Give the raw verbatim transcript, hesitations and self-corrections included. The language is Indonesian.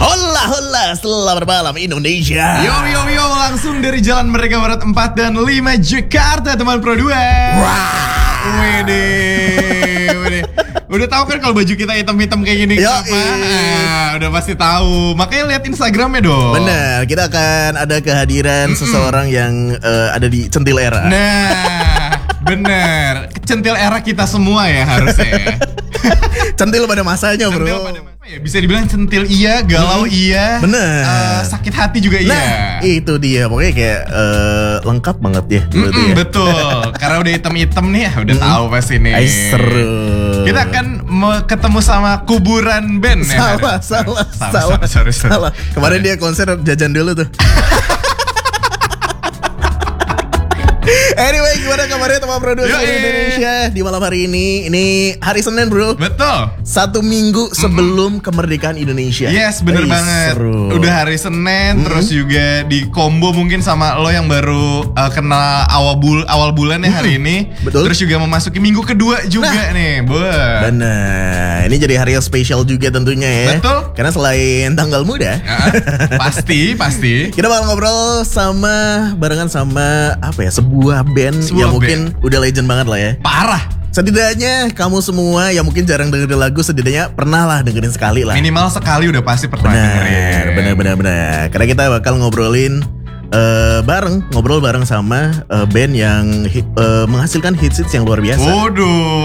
Hola hola, selamat malam Indonesia. Yo yo yo, langsung dari Jalan Merdeka Barat empat dan lima Jakarta, teman Pro dua. Wede, wede. Udah tahu kan kalau baju kita hitam-hitam kayak gini Yo, kenapa? Ah, udah pasti tahu. Makanya lihat Instagramnya dong. Bener, kita akan ada kehadiran Mm-mm. seseorang yang uh, ada di Centil Era. Nah, bener. Centil era kita semua ya harusnya. Centil pada masanya, bro. Centil pada masanya. Ya, bisa dibilang centil iya, galau hmm. iya. Bener. Uh, sakit hati juga nah, iya. Itu dia. Pokoknya kayak uh, lengkap banget ya. Mm-mm, ya. Betul. Karena udah hitam-hitam nih, udah mm. tahu pasti nih. Ay, seru. Kita akan me- ketemu sama kuburan band ya. Salah, salah, salah, salah, sorry, sorry. salah. Kemarin dia konser jajan dulu tuh. Anyway, gimana kabarnya teman produser Indonesia di malam hari ini? Ini hari Senin, bro. Betul. Satu minggu sebelum mm-hmm. kemerdekaan Indonesia. Yes, bener Ay, banget. Seru. Udah hari Senin, mm-hmm. terus juga di combo mungkin sama lo yang baru uh, kenal awal bul awal bulan ya mm-hmm. hari ini. Betul. Terus juga memasuki minggu kedua juga nah. nih, buat. Bener. Ini jadi hari yang spesial juga tentunya ya. Betul. Karena selain tanggal muda, uh, pasti, pasti. Kita bakal ngobrol sama barengan sama apa ya? Sebuah band Sebuah yang mungkin band. udah legend banget lah ya. Parah. Setidaknya kamu semua yang mungkin jarang dengerin lagu, setidaknya pernah lah dengerin sekali lah. Minimal sekali udah pasti pernah bener, dengerin. Bener bener bener. Karena kita bakal ngobrolin uh, bareng, ngobrol bareng sama uh, band yang hit, uh, menghasilkan hits-hits yang luar biasa. Waduh.